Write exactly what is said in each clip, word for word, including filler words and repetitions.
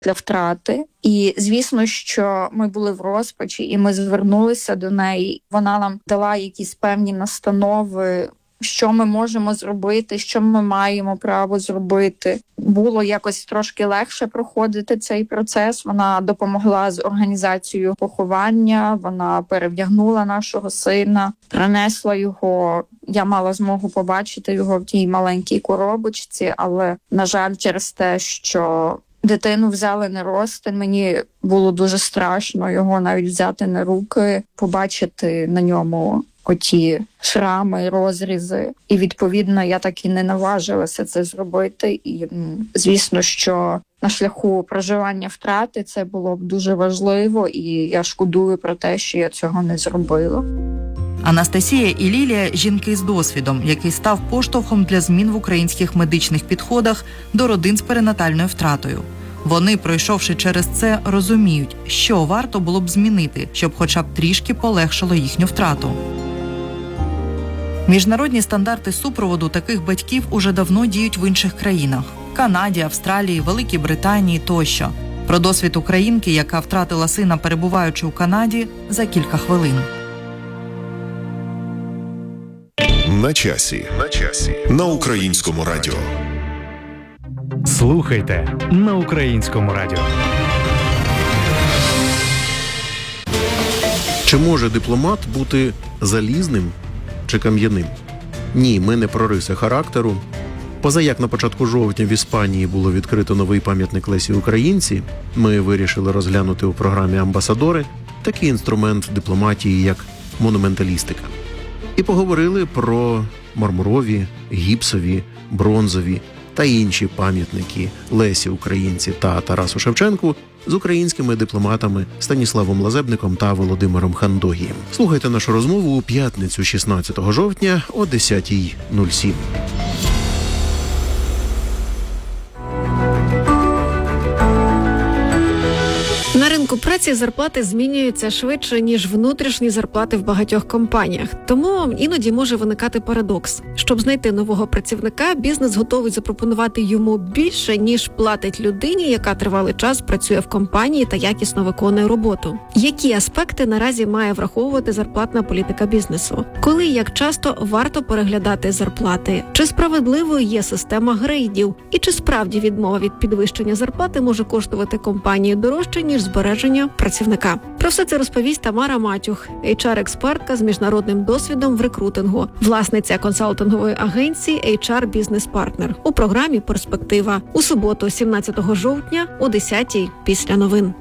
для втрати. І, звісно, що ми були в розпачі, і ми звернулися до неї. Вона нам дала якісь певні настанови, що ми можемо зробити, що ми маємо право зробити. Було якось трошки легше проходити цей процес. Вона допомогла з організацією поховання, вона перевдягнула нашого сина, принесла його. Я мала змогу побачити його в тій маленькій коробочці, але, на жаль, через те, що дитину взяли на розтин, мені було дуже страшно його навіть взяти на руки, побачити на ньому оті шрами, розрізи. І, відповідно, я так і не наважилася це зробити. І, звісно, що на шляху проживання втрати це було б дуже важливо, і я шкодую про те, що я цього не зробила. Анастасія і Лілія – жінки з досвідом, який став поштовхом для змін в українських медичних підходах до родин з перинатальною втратою. Вони, пройшовши через це, розуміють, що варто було б змінити, щоб хоча б трішки полегшило їхню втрату. Міжнародні стандарти супроводу таких батьків уже давно діють в інших країнах – Канаді, Австралії, Великій Британії тощо. Про досвід українки, яка втратила сина, перебуваючи у Канаді, за кілька хвилин. На часі. На часі. На Українському радіо. Слухайте на Українському радіо. Чи може дипломат бути залізним чи кам'яним? Ні, ми не про риси характеру. Поза як на початку жовтня в Іспанії було відкрито новий пам'ятник Лесі Українці, ми вирішили розглянути у програмі «Амбасадори» такий інструмент дипломатії, як монументалістика. І поговорили про мармурові, гіпсові, бронзові та інші пам'ятники Лесі Українці та Тарасу Шевченку з українськими дипломатами Станіславом Лазебником та Володимиром Хандогієм. Слухайте нашу розмову у п'ятницю шістнадцятого жовтня о десятій нуль сім. На ринку праці зарплати змінюються швидше, ніж внутрішні зарплати в багатьох компаніях. Тому іноді може виникати парадокс. Щоб знайти нового працівника, бізнес готовий запропонувати йому більше, ніж платить людині, яка тривалий час працює в компанії та якісно виконує роботу. Які аспекти наразі має враховувати зарплатна політика бізнесу? Коли і як часто варто переглядати зарплати? Чи справедливою є система грейдів? І чи справді відмова від підвищення зарплати може коштувати компанії дорожче, ніж збереження працівника? Про все це розповість Тамара Матюх, ейч ар-експертка з міжнародним досвідом в рекрутингу, власниця консалтингової агенції ейч ар Business Partner у програмі «Перспектива» у суботу, сімнадцятого жовтня о десятій після новин.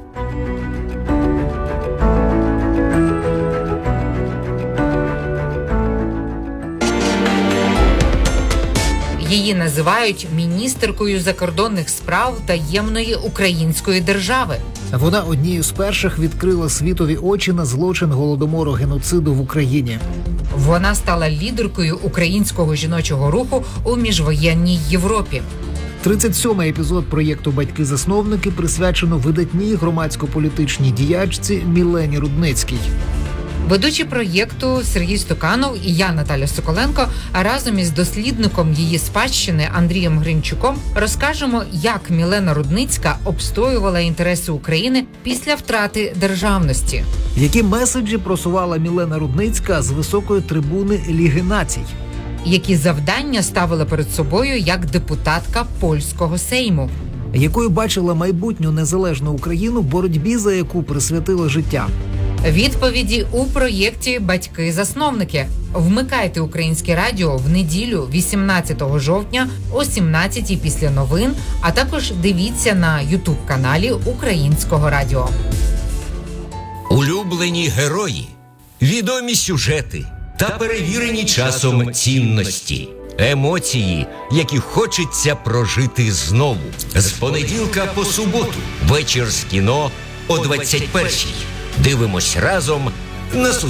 Її називають міністеркою закордонних справ таємної української держави. Вона однією з перших відкрила світові очі на злочин голодомору, геноциду в Україні. Вона стала лідеркою українського жіночого руху у міжвоєнній Європі. тридцять сьомий епізод проєкту «Батьки-засновники» присвячено видатній громадсько-політичній діячці Мілені Рудницькій. Ведучі проєкту Сергій Стуканов і я, Наталя Соколенко, разом із дослідником її спадщини Андрієм Гринчуком розкажемо, як Мілена Рудницька обстоювала інтереси України після втрати державності. Які меседжі просувала Мілена Рудницька з високої трибуни Ліги націй? Які завдання ставила перед собою як депутатка польського Сейму? Якою бачила майбутню незалежну Україну, боротьбі за яку присвятила життя? Відповіді у проєкті «Батьки-засновники». Вмикайте Українське радіо в неділю вісімнадцятого жовтня о сімнадцятій після новин, а також дивіться на ютуб-каналі Українського радіо. Улюблені герої, відомі сюжети та перевірені часом цінності. Емоції, які хочеться прожити знову. З понеділка по суботу. Вечір з кіно о двадцять першій. Дивимось разом на Суспільному.